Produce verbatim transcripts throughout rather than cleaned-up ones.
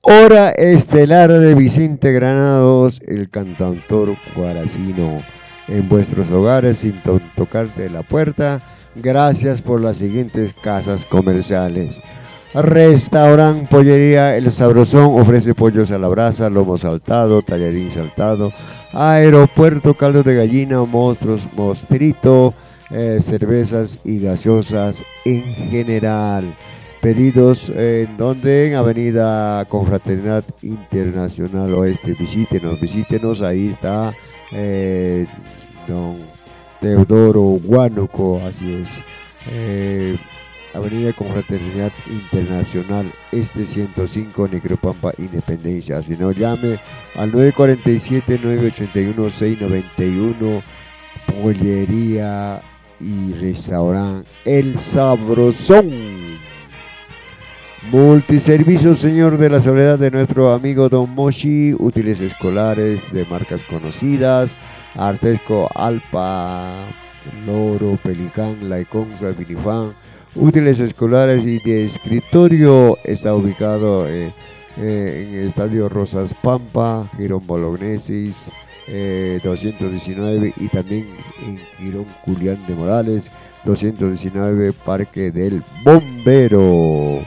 Hora estelar de Vicente Granados, el cantautor guaracino, en vuestros hogares sin to tocarte la puerta. Gracias por las siguientes casas comerciales. Restaurant Pollería El Sabrosón ofrece pollos a la brasa, lomo saltado, tallarín saltado, aeropuerto, caldo de gallina, monstruos, mostrito, eh, cervezas y gaseosas en general. Pedidos eh, en donde en Avenida Confraternidad Internacional Oeste. Visítenos, visítenos, ahí está eh, don Teodoro Huánuco, así es. Eh, Avenida Confraternidad Internacional Este ciento cinco, Necropampa, Independencia. Si no, llame al nueve cuatro siete, nueve ocho uno, seis nueve uno. Pollería y Restaurante El Sabrosón. Multiservicios Señor de la Soledad de nuestro amigo Don Moshi, útiles escolares de marcas conocidas, Artesco, Alpa, Loro, Pelicán, Laiconza, Vinifan, útiles escolares y de escritorio. Está ubicado eh, eh, en el Estadio Rosas Pampa, Girón Bolognesis, eh, doscientos diecinueve, y también en Girón Julián de Morales, doscientos diecinueve, Parque del Bombero.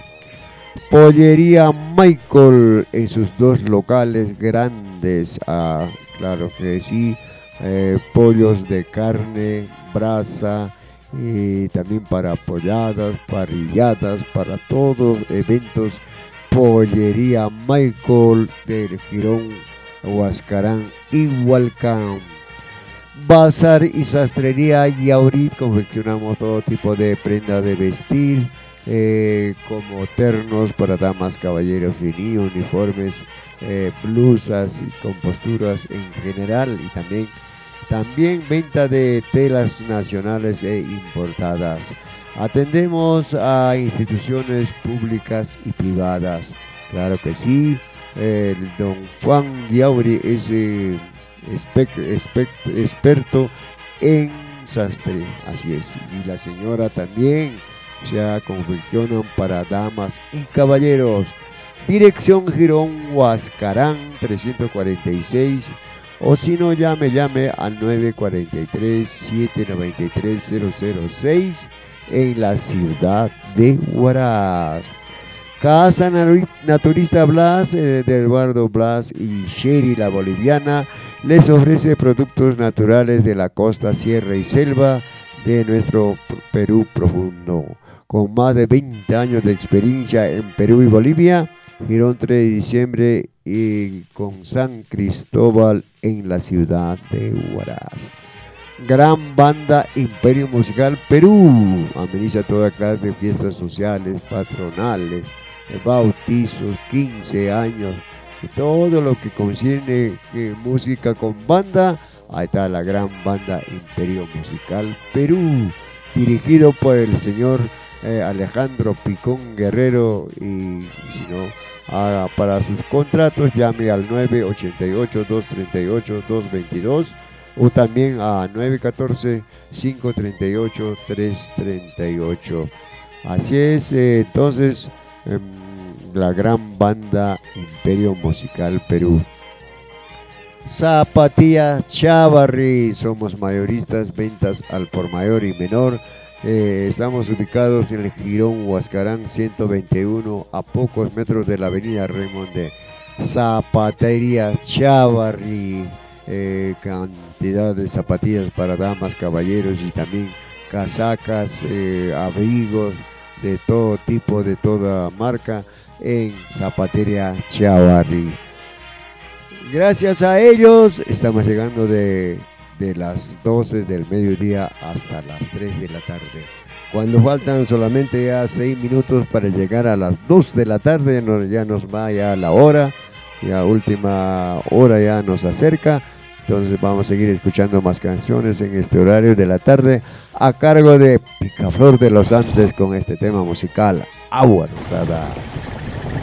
Pollería Michael en sus dos locales grandes, ah, claro que sí, eh, pollos de carne, brasa, y también para polladas, parrilladas, para todos eventos. Pollería Michael del Girón, Huascarán y Hualcán. Bazar y sastrería Yaurit, confeccionamos todo tipo de prenda de vestir, Eh, como ternos para damas, caballeros y niños, uniformes, eh, blusas y con posturas en general, y también, también venta de telas nacionales e importadas. Atendemos a instituciones públicas y privadas, claro que sí. El don Juan Yauri es eh, expect, expect, experto en sastre, así es, y la señora también. O sea, confeccionan para damas y caballeros. Dirección Girón Huascarán trescientos cuarenta y seis, o si no, llame, llame al nueve cuatro tres, siete nueve tres, cero cero seis en la ciudad de Huaraz. Casa Naturista Blas, eh, de Eduardo Blas y Sherry la Boliviana, les ofrece productos naturales de la costa, sierra y selva de nuestro Perú profundo. Con más de veinte años de experiencia en Perú y Bolivia, Girón tres de diciembre y con San Cristóbal en la ciudad de Huaraz. Gran Banda Imperio Musical Perú ameniza toda clase de fiestas sociales, patronales, bautizos, quince años, y todo lo que concierne eh, música con banda. Ahí está la Gran Banda Imperio Musical Perú, dirigido por el señor eh, Alejandro Picón Guerrero. Y, y si no, ah, para sus contratos llame al nueve ocho ocho, dos tres ocho, dos dos dos, o también a nueve uno cuatro, cinco tres ocho, tres tres ocho. Así es, eh, entonces, eh, la Gran Banda Imperio Musical Perú. Zapatillas Chavarri, somos mayoristas, ventas al por mayor y menor. Eh, estamos ubicados en el Girón Huascarán ciento veintiuno, a pocos metros de la avenida Raymond de Zapatería Chavarri. Eh, cantidad de zapatillas para damas, caballeros, y también casacas, eh, abrigos de todo tipo, de toda marca, en Zapatería Chavarri. Gracias a ellos estamos llegando de, de las doce del mediodía hasta las tres de la tarde. Cuando faltan solamente ya seis minutos para llegar a las dos de la tarde, no, ya nos va ya la hora, ya última hora ya nos acerca. Entonces vamos a seguir escuchando más canciones en este horario de la tarde, a cargo de Picaflor de los Andes, con este tema musical, Agua Rosada.